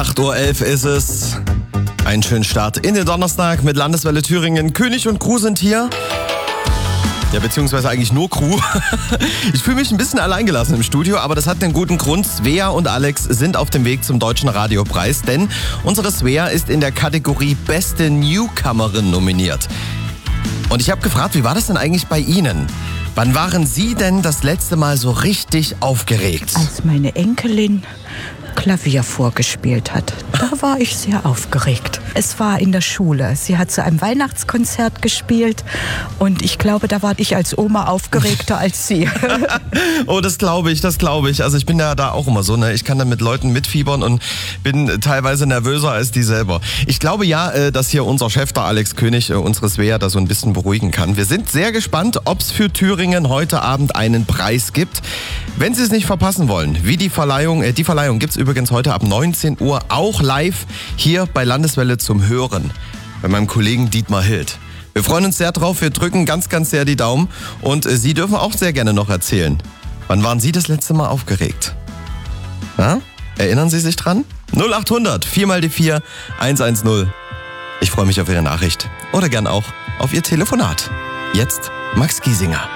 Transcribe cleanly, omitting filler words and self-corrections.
8:11 Uhr ist es. Einen schönen Start in den Donnerstag mit Landeswelle Thüringen. König und Crew sind hier. Ja, beziehungsweise eigentlich nur Crew. Ich fühle mich ein bisschen alleingelassen im Studio, aber das hat einen guten Grund. Svea und Alex sind auf dem Weg zum Deutschen Radiopreis, denn unsere Svea ist in der Kategorie Beste Newcomerin nominiert. Und ich habe gefragt, wie war das denn eigentlich bei Ihnen? Wann waren Sie denn das letzte Mal so richtig aufgeregt? Als meine Enkelin Klavier vorgespielt hat. Da war ich sehr aufgeregt. Es war in der Schule. Sie hat zu einem Weihnachtskonzert gespielt und ich glaube, da war ich als Oma aufgeregter als sie. Oh, das glaube ich. Also ich bin ja da auch immer so, ne? Ich kann dann mit Leuten mitfiebern und bin teilweise nervöser als die selber. Ich glaube ja, dass hier unser Chef, der Alex König, unsere Svea, da so ein bisschen beruhigen kann. Wir sind sehr gespannt, ob es für Thüringen heute Abend einen Preis gibt. Wenn Sie es nicht verpassen wollen, wie die Verleihung gibt es übrigens heute ab 19 Uhr auch live hier bei Landeswelle zum Hören. Bei meinem Kollegen Dietmar Hild. Wir freuen uns sehr drauf, wir drücken ganz, ganz sehr die Daumen und Sie dürfen auch sehr gerne noch erzählen. Wann waren Sie das letzte Mal aufgeregt? Na? Erinnern Sie sich dran? 0800 4x4 110. Ich freue mich auf Ihre Nachricht oder gern auch auf Ihr Telefonat. Jetzt Max Giesinger.